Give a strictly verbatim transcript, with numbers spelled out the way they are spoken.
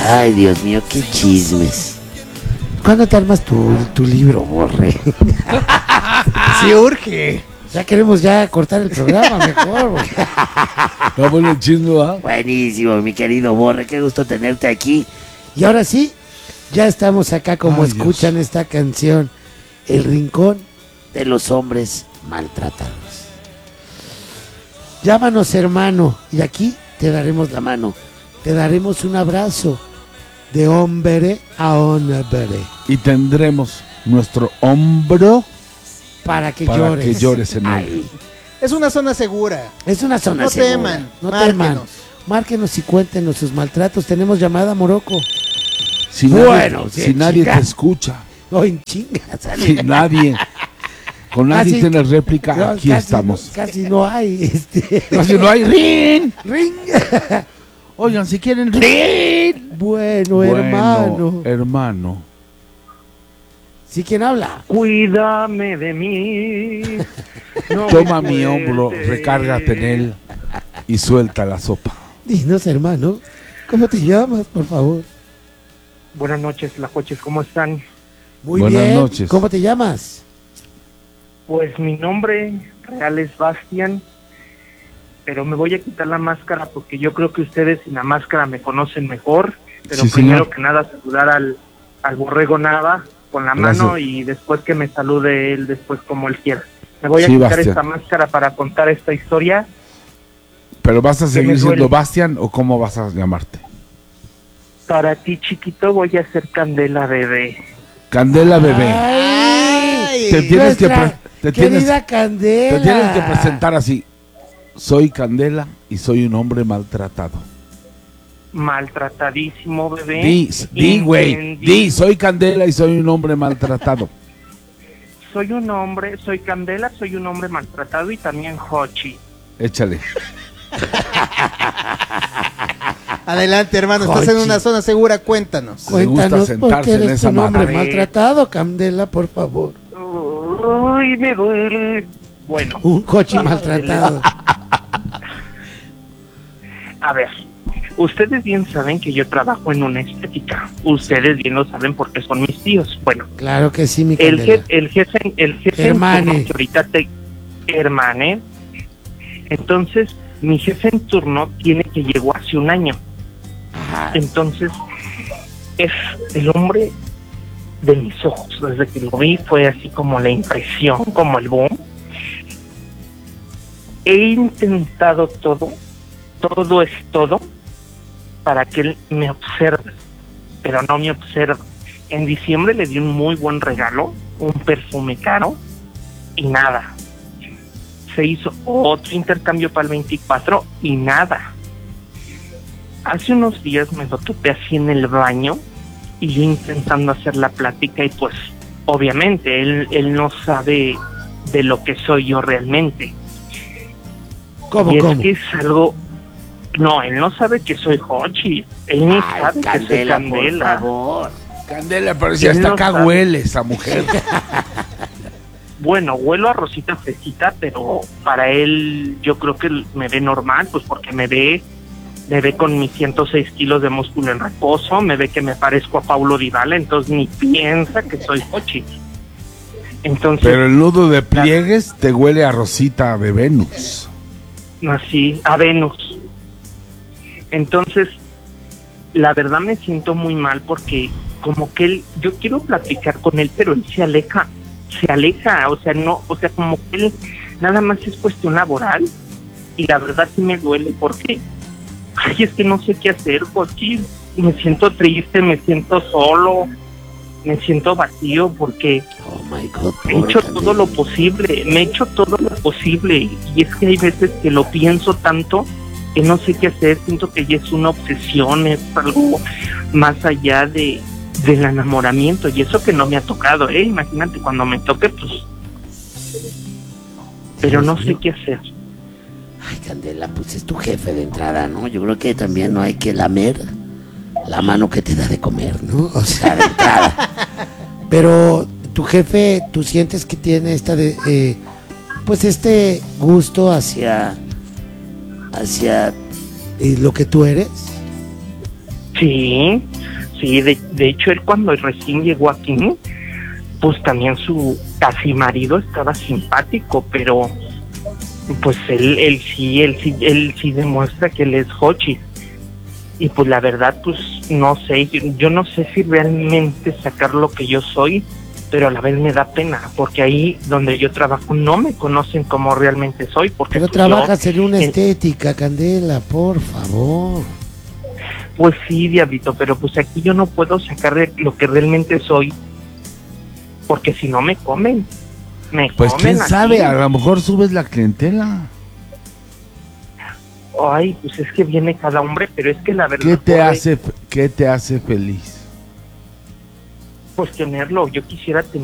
Ay, Dios mío, qué chismes. ¿Cuándo te armas tu, tu libro, Borre? Sí urge. Ya queremos ya cortar el programa, mejor, güey. Está bueno el chisme, ¿va? Buenísimo, mi querido Borre, qué gusto tenerte aquí. Y ahora sí, ya estamos acá como Ay, escuchan Dios. esta canción, El Rincón de los Hombres Maltratados. Llámanos, hermano, y aquí te daremos la mano, te daremos un abrazo de hombre a hombre Y tendremos nuestro hombro para que para llores. que llores en él. Ay, Es una zona segura. es una zona No segura. teman, No márquenos. teman. Márquenos y cuéntenos sus maltratos. Tenemos llamada, Morocco. Si Bueno, nadie, sí, si nadie chica. te escucha, No, en chinga, sale. si nadie, con nadie Casi- tienes réplica, No, aquí casi estamos. no- casi no hay. Este. Casi no hay ring. Ring. Oigan, si quieren ring. Bueno, Bueno, hermano. hermano. ¿Sí quién habla? Cuídame de mí. No Toma me mi hombro, sueltes. recárgate en él y suelta la sopa. Dinos, hermano. ¿Cómo te llamas, por favor? Buenas noches, Lajoches, ¿cómo están? Muy Buenas bien. noches. ¿Cómo te llamas? Pues mi nombre real es Bastian, pero me voy a quitar la máscara porque yo creo que ustedes sin la máscara me conocen mejor. Pero Sí, primero señor. que nada saludar al, al borrego Nava con la Gracias. mano y después que me salude él, después como él quiera. Me voy a Sí, quitar Bastian. esta máscara para contar esta historia. ¿Pero vas a me seguir duele. siendo Bastian o cómo vas a llamarte? Para ti, chiquito, voy a hacer Candela Bebé. Candela Bebé. Ay, Te tienes que Nuestra pre- te tienes- querida Candela. Te tienes que presentar así. Soy Candela y soy un hombre maltratado. Maltratadísimo, bebé. Di, di, güey. Entendí. Di, soy Candela y soy un hombre maltratado. Soy un hombre, soy Candela, soy un hombre maltratado y también Hochi. Échale. Adelante, hermano, estás en Jochi. una zona segura, cuéntanos. Le gusta Cuéntanos por sentarse qué en eres esa un hombre madre. maltratado, Candela, por favor. Uy, me duele. Bueno, Un coche maltratado. a ver, ustedes bien saben que yo trabajo en una estética. Ustedes bien lo saben porque son mis tíos. Bueno, Claro que sí, mi el, Candela. je- el jefe, el jefe en Hermane. turno que ahorita te hermane. Entonces, mi jefe en turno tiene que llegó hace un año. Ajá. Entonces, es el hombre de mis ojos. Desde que lo vi fue así como la impresión, como el boom. He intentado todo, todo es todo, para que él me observe, pero no me observa. En diciembre le di un muy buen regalo, un perfume caro, y nada. Se hizo otro intercambio para el veinticuatro y nada. Hace unos días me lo topé así en el baño y yo intentando hacer la plática y pues obviamente él, él no sabe de lo que soy yo realmente. ¿Cómo, y es cómo? que es algo... No, él no sabe que soy Hochi, él ni Ay, sabe que soy Candela, por Candela. favor. Candela, pero si Él hasta no acá sabe. huele esa mujer. Bueno, huelo a rosita fresita, pero para él yo creo que me ve normal, pues porque me ve, me ve con mis ciento seis kilos de músculo en reposo, me ve que me parezco a Paulo Dybala, entonces ni piensa que soy Hochi. Entonces, Pero el nudo de pliegues te huele a Rosita de Venus. así, a Venus. Entonces, la verdad me siento muy mal porque como que él, yo quiero platicar con él, pero él se aleja, se aleja, o sea, no, o sea, como que él nada más es cuestión laboral y la verdad sí me duele porque, ay, es que no sé qué hacer, porque me siento triste, me siento solo, me siento vacío porque Oh my God. he pobre hecho Candela. todo lo posible, me he hecho todo lo posible y es que hay veces que lo pienso tanto que no sé qué hacer, siento que ya es una obsesión, es algo más allá de del enamoramiento y eso que no me ha tocado, eh, imagínate cuando me toque, pues, pero no sé qué hacer. Ay, Candela, pues es tu jefe de entrada, ¿no? Yo creo que también no hay que lamer la mano que te da de comer, ¿no? O sea, de entrada. Pero tu jefe, ¿tú sientes que tiene esta de, eh, pues este gusto hacia, hacia eh, lo que tú eres? Sí, Sí, de, de hecho él cuando recién llegó aquí, pues también su casi marido estaba simpático, pero pues él, él sí, él sí, él sí demuestra que él es hochi. Y pues la verdad, pues no sé, yo, yo no sé si realmente sacar lo que yo soy, pero a la vez me da pena, porque ahí donde yo trabajo no me conocen como realmente soy. Porque Pero pues, trabajas yo, en una en, estética, Candela, por favor. Pues sí, diablito, pero pues aquí yo no puedo sacar de lo que realmente soy, porque si no me comen, me Pues comen quién aquí. sabe, a lo mejor subes la clientela. Ay, pues es que viene cada hombre, pero es que la verdad... ¿Qué te Jorge, hace, qué te hace feliz? pues tenerlo, yo quisiera tener